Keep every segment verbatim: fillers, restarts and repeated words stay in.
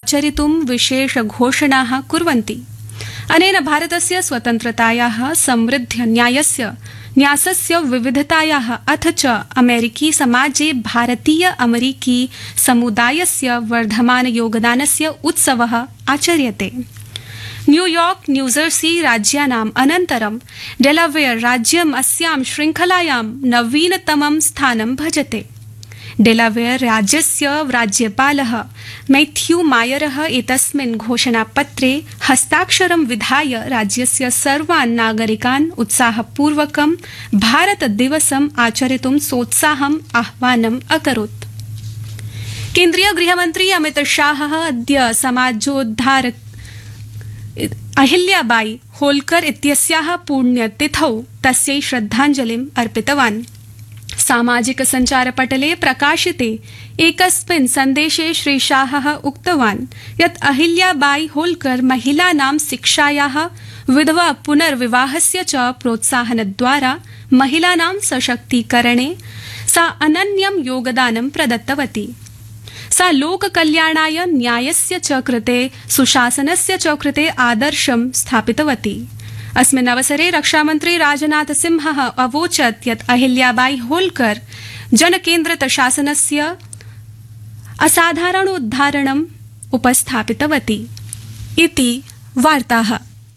आचरितुं विशेषघोषणाः कुर्वन्ति। अनेन भारतस्य स्वतन्त्रतायाः समृद्ध न्यायस्य न्यासस्य विविधतायाः अथ च अमेरिकी समाजे भारतीय अमेरिकी समुदायस्य वर्धमान योगदानस्य उत्सवः आचर्यते। न्यूयॉर्क न्यूजर्सी राज्यानाम् अनन्तरं डेलावेयर राज्यम् अस्यां श्रृङ्खलायां नवीनतमं स्थानं भजते। डेलावेयर राज्यस्य राज्यपालः मैथ्यू मायरः एतस्मिन् घोषणापत्रे हस्ताक्षरं विधाय राज्यस्य सर्वान् नागरिकान् उत्साहपूर्वकं भारतदिवसम् आचरितुं सोत्साहम् आह्वानम् अकरोत्। केन्द्रीय गृहमन्त्री अमित शाहः अद्य समाजोद्धारक अहिल्याबाई होल्कर इत्यस्याः पुण्यतिथौ तस्यै श्रद्धाञ्जलिम् अर्पितवान्। सामाजिक संचारपटले प्रकाशिते एकस्मिन् सन्देशे श्री शाहः उक्तवान् यत् अहिल्याबाई होल्कर महिलानां शिक्षायाः विधवा पुनर्विवाहस्य च प्रोत्साहनद्वारा महिलानां सशक्तीकरणे सा अनन्यं योगदानं प्रदत्तवती। सा लोककल्याणाय न्यायस्य च कृते सुशासनस्य च कृते आदर्शं स्थापितवती। अस्मिन् अवसरे रक्षामन्त्री राजनाथ सिंहः अवोचत् यत् अहिल्याबाई होल्कर जनकेन्द्रित शासनस्य असाधारणोदाहरणम् उपस्थापितवती इति वार्ताः।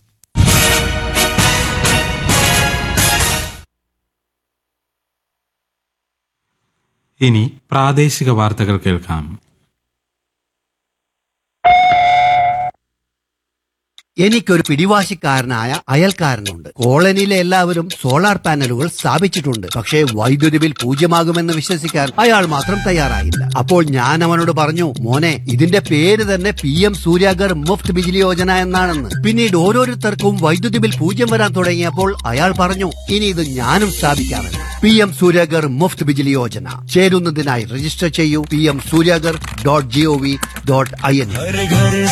ഇനി പ്രാദേശിക വാർത്തകൾ കേൾക്കാം. എനിക്കൊരു പിടിവാശിക്കാരനായ അയൽക്കാരനുണ്ട്. കോളനിയിലെ എല്ലാവരും സോളാർ പാനലുകൾ സ്ഥാപിച്ചിട്ടുണ്ട്. പക്ഷേ വൈദ്യുതി ബിൽ പൂജ്യമാകുമെന്ന് വിശ്വസിക്കാൻ അയാൾ മാത്രം തയ്യാറായില്ല. അപ്പോൾ ഞാൻ അവനോട് പറഞ്ഞു, മോനെ, ഇതിന്റെ പേര് തന്നെ പി എം സൂര്യാഗർ മുഫ്ത് ബിജിലി യോജന എന്നാണെന്ന്. പിന്നീട് ഓരോരുത്തർക്കും വൈദ്യുതി ബിൽ പൂജ്യം വരാൻ തുടങ്ങിയപ്പോൾ അയാൾ പറഞ്ഞു, ഇനി ഇത് ഞാനും സ്ഥാപിക്കാമെന്ന്. P M Suryaghar Muft Bijli Yojana ചേരുന്നതിനായി register ചെയ്യൂ P M Suryaghar dot G O V dot I N.